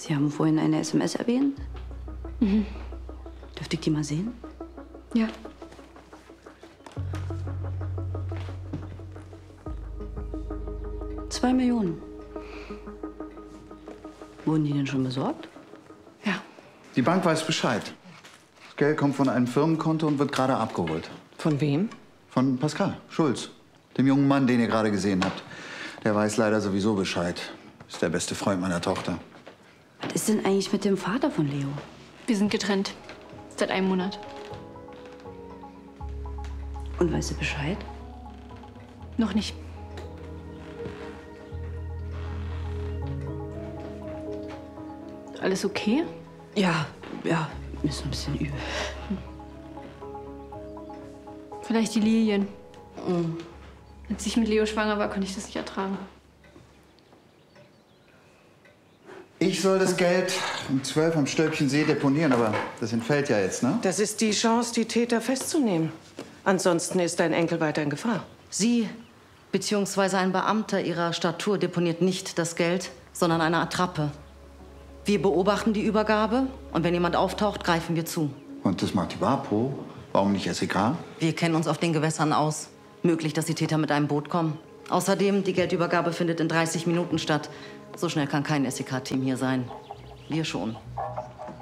Sie haben vorhin eine SMS erwähnt. Dürfte ich die mal sehen? Ja. $2 Millionen. Wurden die denn schon besorgt? Ja. Die Bank weiß Bescheid. Das Geld kommt von einem Firmenkonto und wird gerade abgeholt. Von wem? Von Pascal Schulz, dem jungen Mann, den ihr gerade gesehen habt. Der weiß leider sowieso Bescheid. Ist der beste Freund meiner Tochter. Was ist denn eigentlich mit dem Vater von Leo? Wir sind getrennt. Seit einem Monat. Und weißt du Bescheid? Noch nicht. Alles okay? Ja, mir ist ein bisschen übel. Vielleicht die Lilien. Als ich mit Leo schwanger war, konnte ich das nicht ertragen. Ich soll das Geld um 12 am Stölpchensee deponieren, aber das entfällt ja jetzt, ne? Das ist die Chance, die Täter festzunehmen. Ansonsten ist dein Enkel weiter in Gefahr. Sie bzw. ein Beamter Ihrer Statur deponiert nicht das Geld, sondern eine Attrappe. Wir beobachten die Übergabe und wenn jemand auftaucht, greifen wir zu. Und das macht die WAPO. Warum nicht SEK? Wir kennen uns auf den Gewässern aus. Möglich, dass die Täter mit einem Boot kommen. Außerdem, die Geldübergabe findet in 30 Minuten statt. So schnell kann kein SEK-Team hier sein. Wir schon.